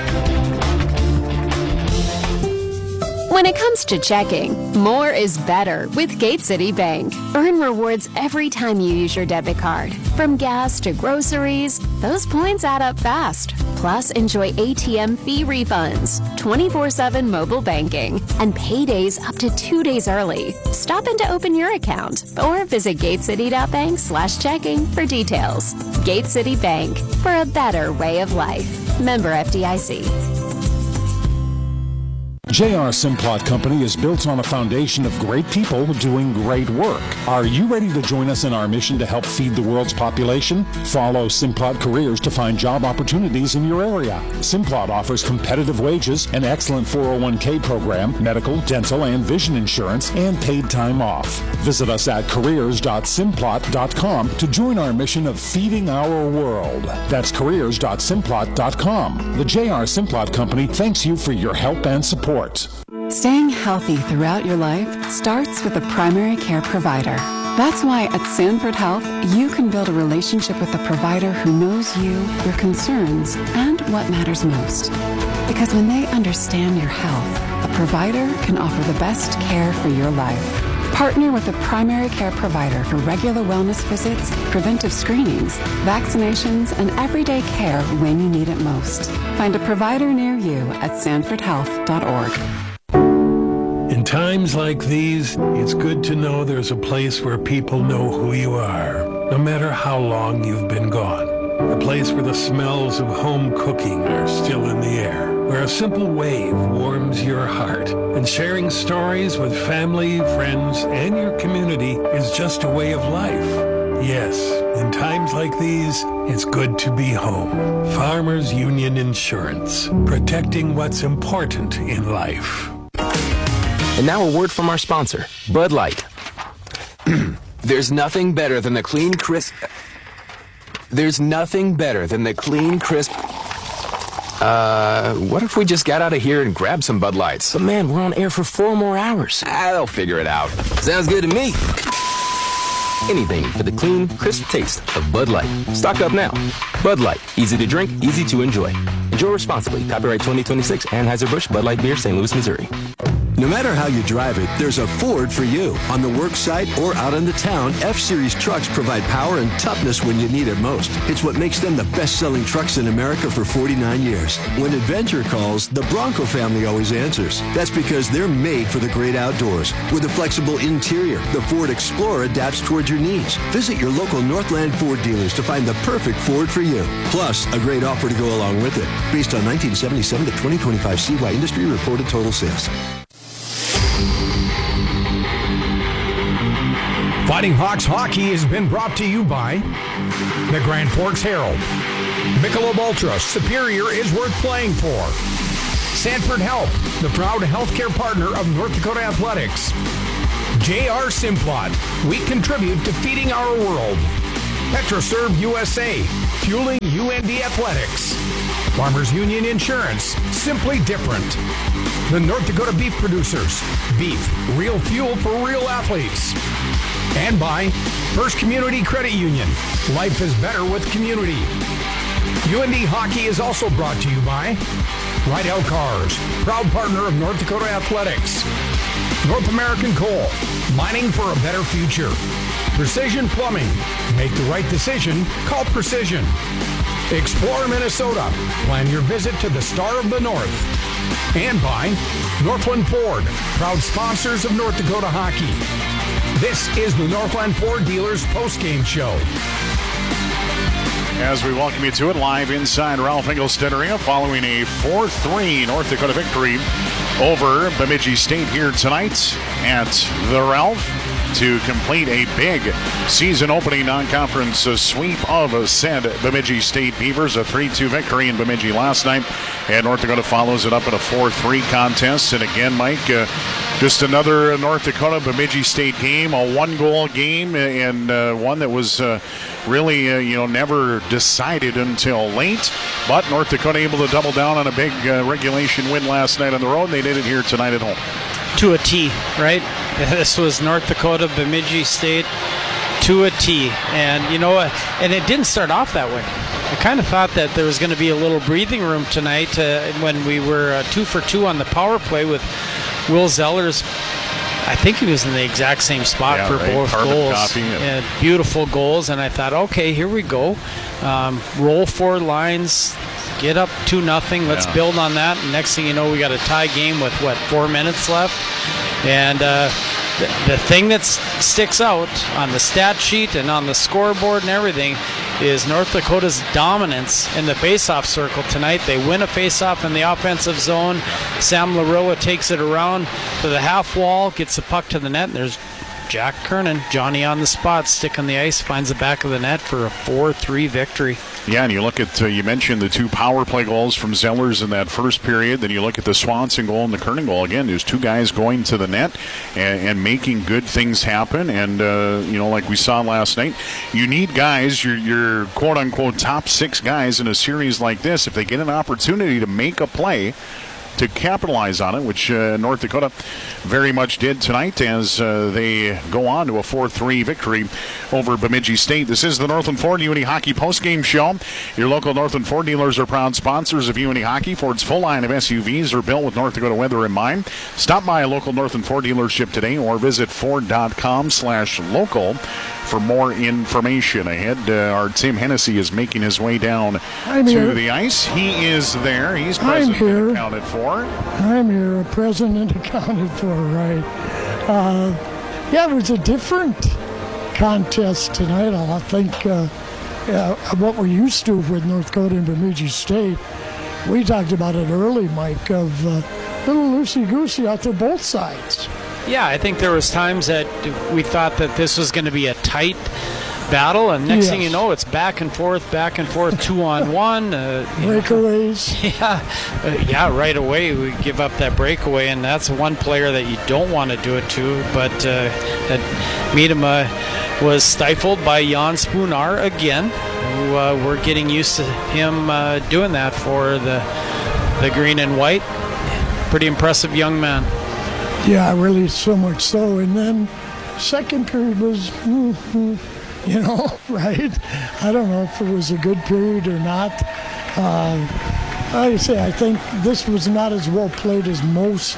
When it comes to checking, more is better with Gate City Bank. Earn rewards every time you use your debit card. From gas to groceries, those points add up fast. Plus, enjoy A T M fee refunds, twenty-four seven mobile banking, and paydays up to two days early. Stop in to open your account or visit gatecity.bank slash checking for details. Gate City Bank, for a better way of life. Member F D I C. J R Simplot Company is built on a foundation of great people doing great work. Are you ready to join us in our mission to help feed the world's population? Follow Simplot Careers to find job opportunities in your area. Simplot offers competitive wages, an excellent four oh one k program, medical, dental, and vision insurance, and paid time off. Visit us at careers dot simplot dot com to join our mission of feeding our world. That's careers dot simplot dot com. The J R Simplot Company thanks you for your help and support. Staying healthy throughout your life starts with a primary care provider. That's why at Sanford Health, you can build a relationship with a provider who knows you, your concerns, and what matters most. Because when they understand your health, a provider can offer the best care for your life. Partner with a primary care provider for regular wellness visits, preventive screenings, vaccinations, and everyday care when you need it most. Find a provider near you at sanford health dot org. In times like these, it's good to know there's a place where people know who you are, no matter how long you've been gone. A place where the smells of home cooking are still in the air, where a simple wave warms your heart, and sharing stories with family, friends, and your community is just a way of life. Yes, in times like these, it's good to be home. Farmers Union Insurance, protecting what's important in life. And now a word from our sponsor, Bud Light. There's nothing better than the clean, crisp... There's nothing better than the clean, crisp... Uh, what if we just got out of here and grabbed some Bud Lights? But man, we're on air for four more hours. Ah, they'll figure it out. Sounds good to me. Anything for the clean, crisp taste of Bud Light. Stock up now. Bud Light. Easy to drink, easy to enjoy. Enjoy responsibly. Copyright twenty twenty-six, Anheuser-Busch, Bud Light Beer, Saint Louis, Missouri. No matter how you drive it, there's a Ford for you. On the work site or out in the town, F-Series trucks provide power and toughness when you need it most. It's what makes them the best-selling trucks in America for forty-nine years. When adventure calls, the Bronco family always answers. That's because they're made for the great outdoors. With a flexible interior, the Ford Explorer adapts towards your needs. Visit your local Northland Ford dealers to find the perfect Ford for you. Plus, a great offer to go along with it. Based on nineteen seventy-seven to twenty twenty-five C Y industry reported total sales. Fighting Hawks hockey has been brought to you by the Grand Forks Herald. Michelob Ultra, Superior is worth playing for. Sanford Health, the proud healthcare partner of North Dakota Athletics. J R Simplot, we contribute to feeding our world. PetroServe U S A, fueling U N D Athletics. Farmers Union Insurance, simply different. The North Dakota Beef Producers, beef, real fuel for real athletes. And by First Community Credit Union, life is better with community. U N D Hockey is also brought to you by Rydell Cars, proud partner of North Dakota Athletics. North American Coal, mining for a better future. Precision Plumbing, make the right decision, call Precision. Explore Minnesota, plan your visit to the Star of the North. And by Northland Ford, proud sponsors of North Dakota Hockey. This is the Northland Ford Dealers postgame show. As we welcome you to it live inside Ralph Engelstad Arena following a four three North Dakota victory over Bemidji State here tonight at the Ralph to complete a big season opening non-conference uh, sweep of uh, said Bemidji State Beavers, a three two victory in Bemidji last night, and North Dakota follows it up in a four three contest. And again, Mike, uh, just another North Dakota Bemidji State game, a one-goal game, and uh, one that was uh, really, uh, you know, never decided until late. But North Dakota able to double down on a big uh, regulation win last night on the road, and they did it here tonight at home. To a T, right? This was North Dakota, Bemidji State, to a T. And, you know, and it didn't start off that way. I kind of thought that there was going to be a little breathing room tonight uh, when we were uh, two for two on the power play with Will Zellers. I think he was in the exact same spot yeah, for right. both Carbon goals. Copy, yeah. Yeah, beautiful goals. And I thought, okay, here we go. Um, roll four lines. Get up two nothing. Let's yeah. build on that. And next thing you know, we got a tie game with what four minutes left. And uh, the, the thing that sticks out on the stat sheet and on the scoreboard and everything is North Dakota's dominance in the faceoff circle tonight. They win a faceoff in the offensive zone. Yeah. Sam Larilla takes it around to the half wall, gets the puck to the net, and there's Jack Kernan, Johnny on the spot, stick on the ice, finds the back of the net for a four three victory. Yeah, and you look at, uh, you mentioned the two power play goals from Zellers in that first period. Then you look at the Swanson goal and the Kernan goal. Again, there's two guys going to the net and, and making good things happen. And, uh, you know, like we saw last night, you need guys, your, your quote-unquote top six guys in a series like this, if they get an opportunity to make a play, to capitalize on it, which uh, North Dakota very much did tonight as uh, they go on to a four three victory over Bemidji State. This is the Northland Ford U N E Hockey postgame show. Your local Northland Ford dealers are proud sponsors of U N E Hockey. Ford's full line of S U Vs are built with North Dakota weather in mind. Stop by a local Northland Ford dealership today or visit Ford.com slash local for more information. Ahead, uh, our Tim Hennessy is making his way down I'm to here. the ice. He is there. He's I'm present here. and accounted for. I'm here, present and accounted for, right. Uh, yeah, it was a different contest tonight, I think, uh, uh, what we're used to with North Dakota and Bemidji State. We talked about it early, Mike, of uh, little loosey-goosey out there both sides. Yeah, I think there was times that we thought that this was going to be a tight battle, and next yes. thing you know, it's back and forth, back and forth, two on one. Uh, Breakaways. Yeah, uh, yeah, right away we give up that breakaway, and that's one player that you don't want to do it to. But uh, that Miedema was stifled by Jan Spoonar again, who uh, we're getting used to him uh, doing that for the the green and white. Pretty impressive young man. Yeah, really, so much so. And then second period was, mm-hmm, you know, right? I don't know if it was a good period or not. Uh, like I say, I think this was not as well played as most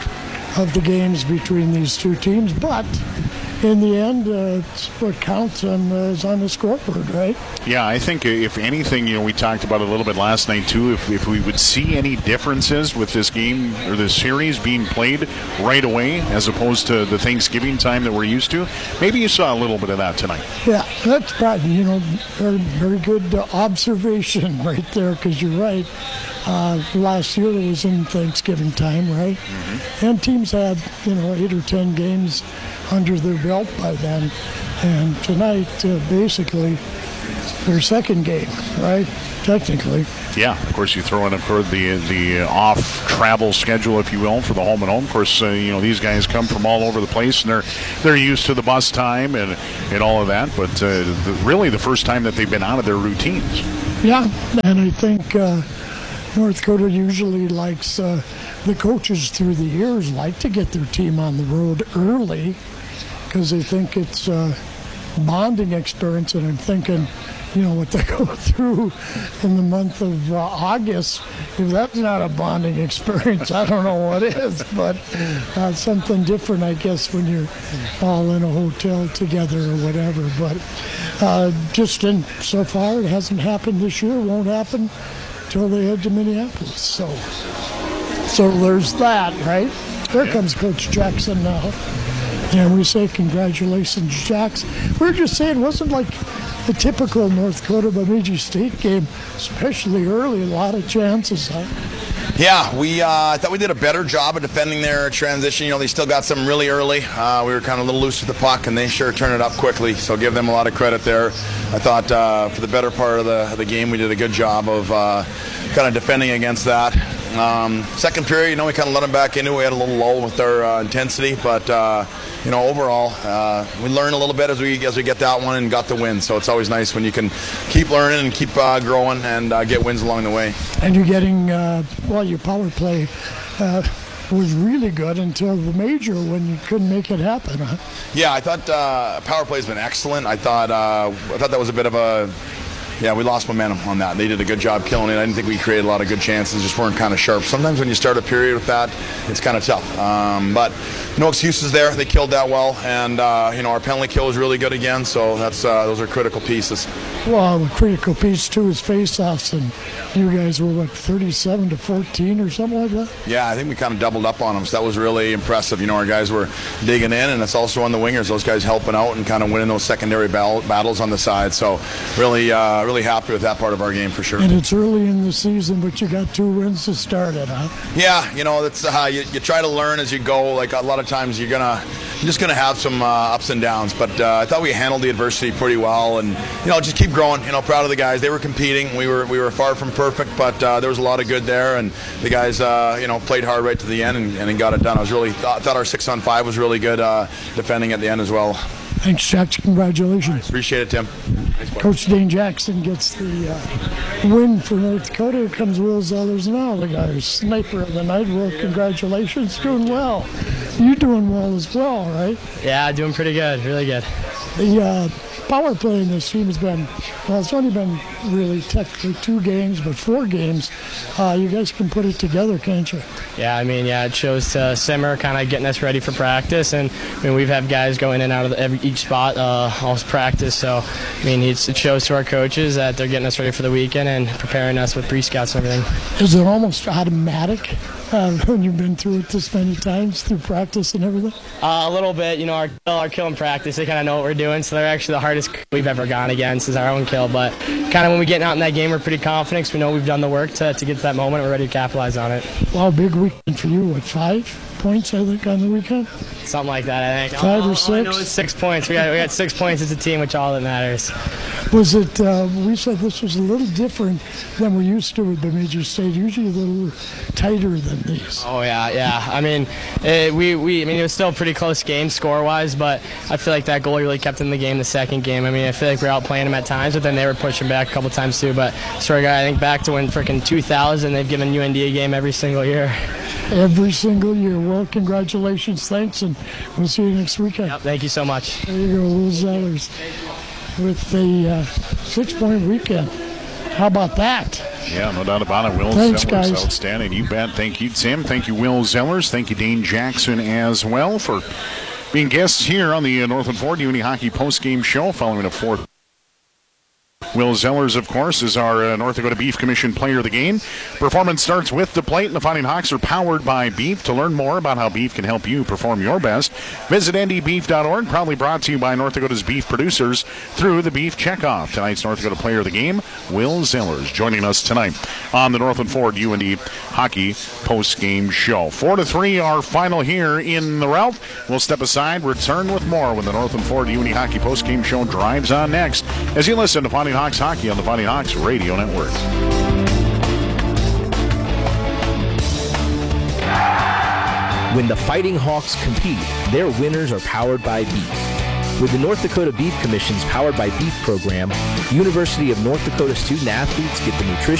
of the games between these two teams, but in the end, uh, it's what counts on, uh, is on the scoreboard, right? Yeah, I think if anything, you know, we talked about it a little bit last night too. If, if we would see any differences with this game or this series being played right away as opposed to the Thanksgiving time that we're used to, maybe you saw a little bit of that tonight. Yeah, that's probably, you know, very, very good uh, observation right there, because you're right. Uh, last year it was in Thanksgiving time, right? Mm-hmm. And teams had, you know, eight or ten games under their belt by then. And tonight, uh, basically, their second game, right? Technically. Yeah, of course, you throw in, of course, the the off travel schedule, if you will, for the home and home. Of course, uh, you know, these guys come from all over the place, and they're they're used to the bus time and and all of that. But uh, the, really, the first time that they've been out of their routines. Yeah, and I think uh, North Dakota usually likes uh, the coaches through the years like to get their team on the road early because they think it's a bonding experience, and I'm thinking, you know, what they go through in the month of uh, August, if that's not a bonding experience, I don't know what is, but uh, something different, I guess, when you're all in a hotel together or whatever. But uh, just in, so far, it hasn't happened this year, won't happen until they head to Minneapolis. So, so there's that, right? There comes Coach Jackson now. And we say congratulations, Jacks. We were just saying, it wasn't like the typical North Dakota Bemidji State game, especially early, a lot of chances, huh? Yeah, we uh, I thought we did a better job of defending their transition. You know, they still got some really early. Uh, we were kind of a little loose with the puck, and they sure turned it up quickly, so give them a lot of credit there. I thought uh, for the better part of the, of the game, we did a good job of uh, kind of defending against that. Um, second period, you know, we kind of let them back into it. We had a little lull with our uh, intensity, but uh, you know, overall, uh, we learned a little bit as we as we get that one and got the win. So it's always nice when you can keep learning and keep uh, growing and uh, get wins along the way. And you're getting, uh, well, your power play uh, was really good until the major when you couldn't make it happen, huh? Yeah, I thought uh, power play's been excellent. I thought uh, I thought that was a bit of a. Yeah, we lost momentum on that. They did a good job killing it. I didn't think we created a lot of good chances, just weren't kind of sharp. Sometimes when you start a period with that, it's kind of tough. Um, but no excuses there. They killed that well, and uh, you know, our penalty kill was really good again. So that's uh, those are critical pieces. Well, a critical piece too is face-offs, and you guys were what, thirty-seven to fourteen or something like that. Yeah, I think we kind of doubled up on them. So that was really impressive. You know, our guys were digging in, and it's also on the wingers. Those guys helping out and kind of winning those secondary battle, battles on the side. So really. Uh, Really happy with that part of our game for sure. And it's early in the season, but you got two wins to start it, huh? Yeah, you know, that's uh, you, you try to learn as you go. Like a lot of times, you're gonna you're just gonna have some uh, ups and downs. But uh, I thought we handled the adversity pretty well, and you know, just keep growing. You know, proud of the guys. They were competing. We were we were far from perfect, but uh, there was a lot of good there, and the guys, uh, you know, played hard right to the end and, and got it done. I was really thought, thought our six on five was really good uh, defending at the end as well. Thanks, Jackson. Congratulations. Appreciate it, Tim. Thanks, Coach Dane Jackson gets the uh, win for North Dakota. Here comes Will Zellers now, the guy who's sniper of the night. Will, congratulations. Doing well. You're doing well as well, right? Yeah, doing pretty good. Really good. The uh, power play in this team has been, well, it's only been really technically two games, but four games. Uh, you guys can put it together, can't you? Yeah, I mean, yeah, it shows to simmer, kind of getting us ready for practice. And, I mean, we've had guys go in and out of the, every, each spot uh, all practice. So, I mean, it's, it shows to our coaches that they're getting us ready for the weekend and preparing us with pre-scouts and everything. Is it almost automatic uh, when you've been through it this many times through practice and everything? Uh, a little bit. You know, our kill, our kill and practice, they kind of know what we're doing. So they're actually the hardest we've ever gone against is our own kill. But kind of when we get out in that game, we're pretty confident because we know we've done the work to, to get to that moment. We're ready to capitalize on it. Well, big weekend for you. What, five points, I think, on the weekend? Something like that, I think. Five all, or six? All I know is six points. We got, we got six points as a team, which all that matters. Was it, uh, we said this was a little different than we're used to with Bemidji State, usually a little tighter than these. Oh, yeah, yeah. I mean, it, we, we, I mean, it was still a pretty close game score-wise, but I feel like that goal really kept in the game the second game. I mean, I feel like we were outplaying them at times, but then they were pushing back a couple times too. But, sorry, guy, I think back to when freaking two thousand, they've given U N D a game every single year. Every single year. Well, congratulations, thanks, and we'll see you next weekend. Yep, thank you so much. There you go, Will Zellers with the uh, six-point weekend. How about that? Yeah, no doubt about it. Will Thanks, Zellers, guys. outstanding. You bet. Thank you, Tim. Thank you, Will Zellers. Thank you, Dane Jackson, as well, for being guests here on the Northland Ford Uni Hockey postgame show following a fourth. Will Zellers, of course, is our uh, North Dakota Beef Commission Player of the Game. Performance starts with the plate, and the Fighting Hawks are powered by Beef. To learn more about how Beef can help you perform your best, visit N D beef dot org. Proudly brought to you by North Dakota's beef producers through the Beef Checkoff. Tonight's North Dakota Player of the Game, Will Zellers, joining us tonight on the Northland Ford U N D Hockey postgame show. Four to three, our final here in the Ralph. We'll step aside, return with more when the Northland Ford U N D Hockey postgame show drives on next. As you listen to Fighting Hawks Hockey on the Fighting Hawks Radio Network. When the Fighting Hawks compete, their winners are powered by Beef. With the North Dakota Beef Commission's Powered by Beef program, University of North Dakota student athletes get the nutrition